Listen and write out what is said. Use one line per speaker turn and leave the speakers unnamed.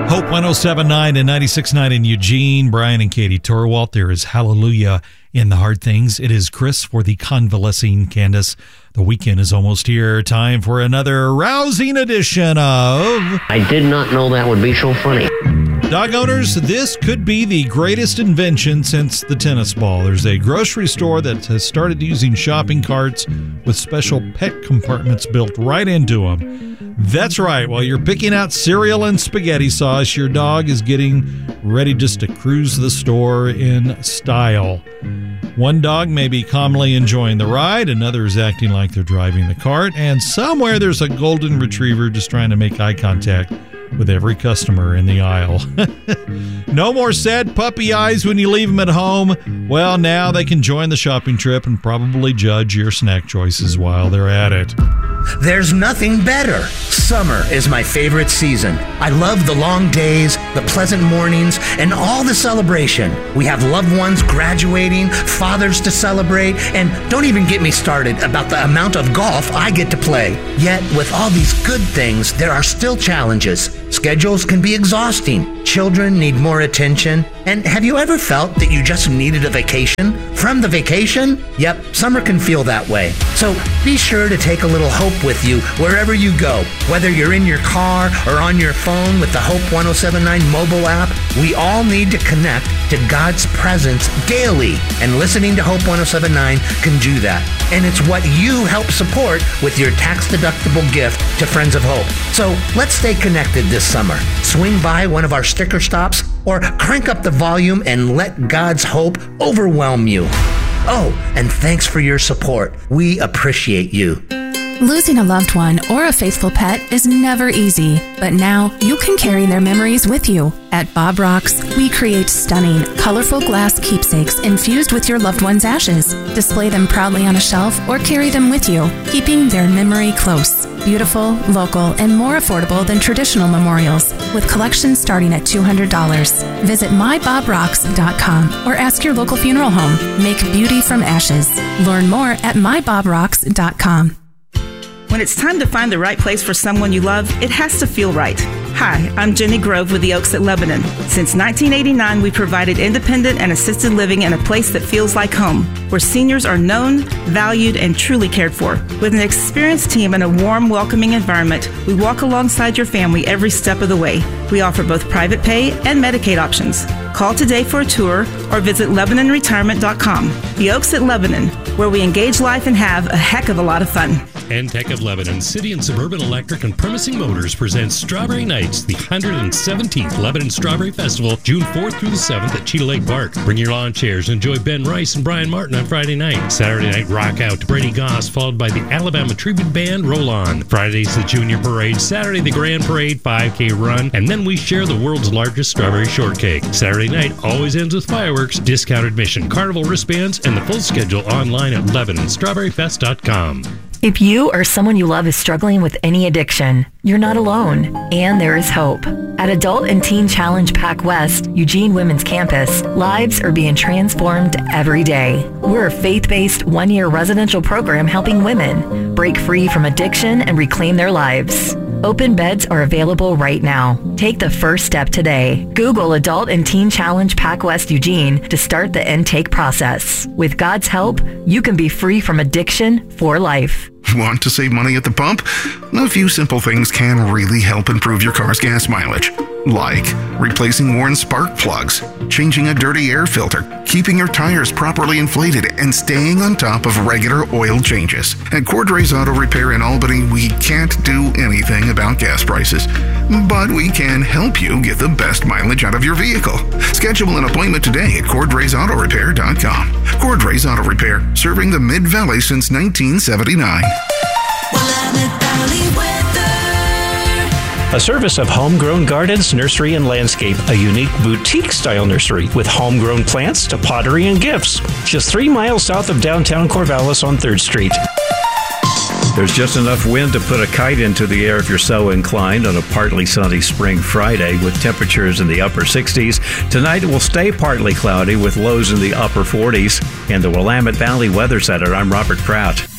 Hope 107.9 and 96.9 in Eugene. Brian and Katie Torwalt. There is Hallelujah in the Hard Things. It is Chris for the convalescing Candace. The weekend is almost here. Time for another rousing edition of...
I did not know that would be so funny.
Dog owners, this could be the greatest invention since the tennis ball. There's a grocery store that has started using shopping carts with special pet compartments built right into them. That's right. While you're picking out cereal and spaghetti sauce, your dog is getting ready just to cruise the store in style. One dog may be calmly enjoying the ride, another is acting like they're driving the cart, and somewhere there's a golden retriever just trying to make eye contact with every customer in the aisle. No more sad puppy eyes when you leave them at home. Well, now they can join the shopping trip and probably judge your snack choices while they're at it.
There's nothing better. Summer is my favorite season. I love the long days, the pleasant mornings, and all the celebration. We have loved ones graduating, fathers to celebrate, and don't even get me started about the amount of golf I get to play. Yet, with all these good things, there are still challenges. Schedules can be exhausting. Children need more attention. And have you ever felt that you just needed a vacation from the vacation? Yep, summer can feel that way. So be sure to take a little hope with you wherever you go. Whether you're in your car or on your phone with the Hope 107.9 mobile app, we all need to connect to God's presence daily. And listening to Hope 107.9 can do that. And it's what you help support with your tax-deductible gift to Friends of Hope. So let's stay connected this summer. Swing by one of our sticker stops or crank up the volume and let God's hope overwhelm you. Oh, and thanks for your support. We appreciate you.
Losing a loved one or a faithful pet is never easy, but now you can carry their memories with you. At Bob Rocks, we create stunning, colorful glass keepsakes infused with your loved one's ashes. Display them proudly on a shelf or carry them with you, keeping their memory close. Beautiful, local, and more affordable than traditional memorials, with collections starting at $200. Visit mybobrocks.com or ask your local funeral home. Make beauty from ashes. Learn more at mybobrocks.com.
When it's time to find the right place for someone you love, it has to feel right. Hi, I'm Jenny Grove with the Oaks at Lebanon. Since 1989, we provided independent and assisted living in a place that feels like home, where seniors are known, valued, and truly cared for. With an experienced team and a warm, welcoming environment, we walk alongside your family every step of the way. We offer both private pay and Medicaid options. Call today for a tour or visit LebanonRetirement.com. The Oaks at Lebanon, where we engage life and have a heck of a lot of fun.
Entech of Lebanon, City and Suburban Electric and Promising Motors presents Strawberry Nights, the 117th Lebanon Strawberry Festival, June 4th through the 7th at Cheetah Lake Park. Bring your lawn chairs and enjoy Ben Rice and Brian Martin on Friday night. Saturday night, rock out to Brady Goss, followed by the Alabama Tribute Band Roll On. Friday's the Junior Parade, Saturday the Grand Parade, 5K run, and then we share the world's largest strawberry shortcake. Saturday night always ends with fireworks, discount admission, carnival wristbands, and the full schedule online at LebanonStrawberryFest.com.
If you or someone you love is struggling with any addiction, you're not alone, and there is hope. At Adult and Teen Challenge Pac West, Eugene Women's Campus, lives are being transformed every day. We're a faith-based one-year residential program helping women break free from addiction and reclaim their lives. Open beds are available right now. Take the first step today. Google Adult and Teen Challenge Pac West Eugene to start the intake process. With God's help, you can be free from addiction for life.
Want to save money at the pump? A few simple things can really help improve your car's gas mileage. Like replacing worn spark plugs, changing a dirty air filter, keeping your tires properly inflated, and staying on top of regular oil changes. At Cordray's Auto Repair in Albany, we can't do anything about gas prices, but we can help you get the best mileage out of your vehicle. Schedule an appointment today at CordraysAutoRepair.com. Cordray's Auto Repair, serving the Mid-Valley since 1979.
A service of Homegrown Gardens, Nursery and Landscape, a unique boutique-style nursery with homegrown plants to pottery and gifts. Just 3 miles south of downtown Corvallis on 3rd Street.
There's just enough wind to put a kite into the air if you're so inclined on a partly sunny spring Friday with temperatures in the upper 60s. Tonight it will stay partly cloudy with lows in the upper 40s. In the Willamette Valley Weather Center, I'm Robert Kraut.